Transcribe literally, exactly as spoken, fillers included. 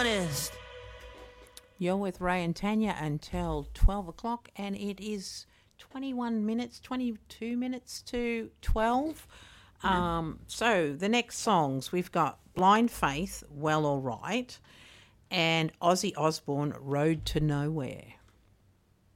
honest. You're with Ray and Tanya until twelve o'clock, and it is twenty-one minutes, twenty-two minutes to twelve. Um, so the next songs, we've got Blind Faith, Well All Right, and Ozzy Osbourne, Road to Nowhere.